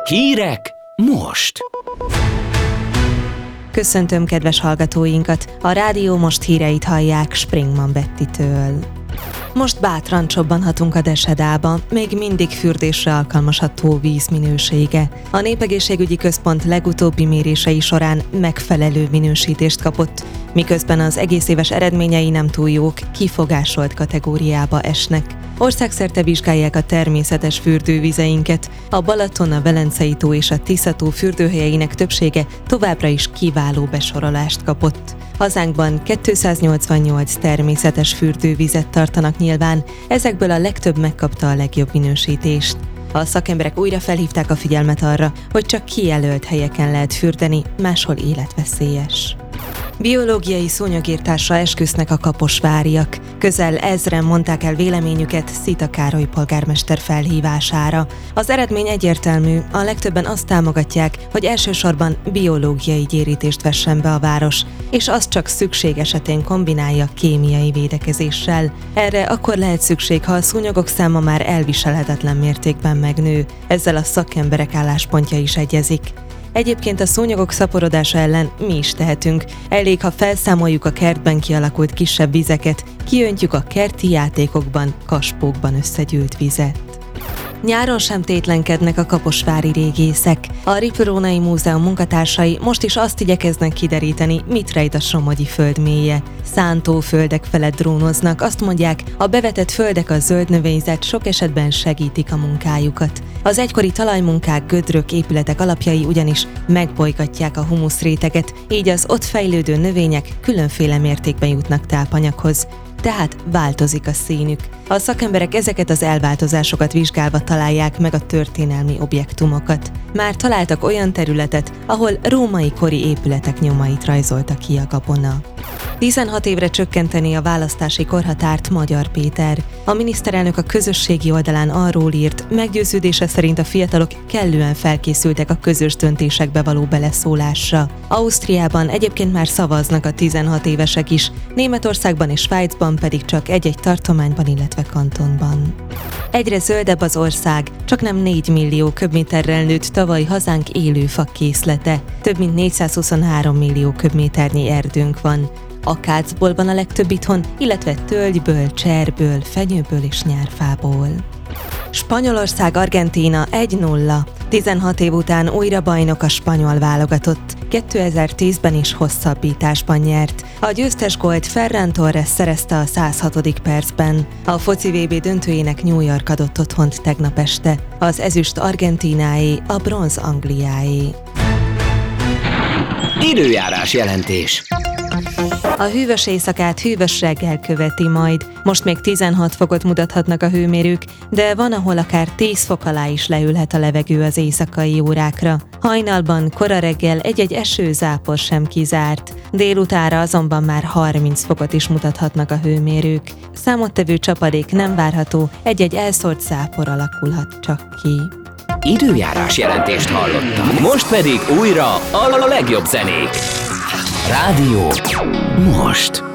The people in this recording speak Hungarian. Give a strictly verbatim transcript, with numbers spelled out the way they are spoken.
Hírek most! Köszöntöm kedves hallgatóinkat! A Rádió Most híreit hallják Springman Bettitől. Most bátran csobbanhatunk a Desedába, még mindig fürdésre alkalmas a tó víz minősége. A Népegészségügyi Központ legutóbbi mérései során megfelelő minősítést kapott, miközben az egész éves eredményei nem túl jók, kifogásolt kategóriába esnek. Országszerte vizsgálják a természetes fürdővizeinket. A Balaton, a Velencei tó és a Tisza-tó fürdőhelyeinek többsége továbbra is kiváló besorolást kapott. Hazánkban kétszáznyolcvannyolc természetes fürdővizet tartanak nyilván, ezekből a legtöbb megkapta a legjobb minősítést. A szakemberek újra felhívták a figyelmet arra, hogy csak kijelölt helyeken lehet fürdeni, máshol életveszélyes. Biológiai szúnyogirtásra esküsznek a kaposváriak. Közel ezren mondták el véleményüket Szita Károly polgármester felhívására. Az eredmény egyértelmű, a legtöbben azt támogatják, hogy elsősorban biológiai gyérítést vessen be a város, és azt csak szükség esetén kombinálja kémiai védekezéssel. Erre akkor lehet szükség, ha a szúnyogok száma már elviselhetetlen mértékben megnő. Ezzel a szakemberek álláspontja is egyezik. Egyébként a szúnyogok szaporodása ellen mi is tehetünk. Elég, ha felszámoljuk a kertben kialakult kisebb vizeket, kiöntjük a kerti játékokban, kaspókban összegyűlt vizet. Nyáron sem tétlenkednek a kaposvári régészek. A Rippl-Rónai Múzeum munkatársai most is azt igyekeznek kideríteni, mit rejt a somogyi földmélye. Szántóföldek felett drónoznak, azt mondják, a bevetett földek, a zöld növényzet sok esetben segítik a munkájukat. Az egykori talajmunkák, gödrök, épületek alapjai ugyanis megbolygatják a humuszréteget, így az ott fejlődő növények különféle mértékben jutnak tápanyaghoz. Tehát változik a színük. A szakemberek ezeket az elváltozásokat vizsgálva találják meg a történelmi objektumokat. Már találtak olyan területet, ahol római kori épületek nyomait rajzolta ki a gabona. tizenhat évre csökkenteni a választási korhatárt Magyar Péter. A miniszterelnök a közösségi oldalán arról írt, meggyőződése szerint a fiatalok kellően felkészültek a közös döntésekbe való beleszólásra. Ausztriában egyébként már szavaznak a tizenhat évesek is, Németországban és Svájcban pedig csak egy-egy tartományban, illetve kantonban. Egyre zöldebb az ország, csaknem négy millió köbméterrel nőtt tavaly hazánk élőfa készlete. Több mint négyszázhuszonhárom millió köbméternyi erdőnk van. Akácból van a legtöbb itthon, illetve tölgyből, cserből, fenyőből és nyárfából. Spanyolország, Argentína egy nulla. tizenhat év után újra bajnok a spanyol válogatott. kétezer-tízben is hosszabbításban nyert. A győztes gólt Ferran Torres szerezte a száz hatodik percben. A foci vé bé döntőjének New York adott otthont tegnap este. Az ezüst Argentínáé, a bronz Angliáé. Időjárás jelentés. A hűvös éjszakát hűvös reggel követi majd. Most még tizenhat fokot mutathatnak a hőmérők, de van, ahol akár tíz fok alá is leülhet a levegő az éjszakai órákra. Hajnalban, kora reggel egy-egy esőzápor sem kizárt. Délutára azonban már harminc fokot is mutathatnak a hőmérők. Számottevő csapadék nem várható, egy-egy elszórt zápor alakulhat csak ki. Időjárás jelentést hallottam. Most pedig újra a legjobb zenék. Rádió most.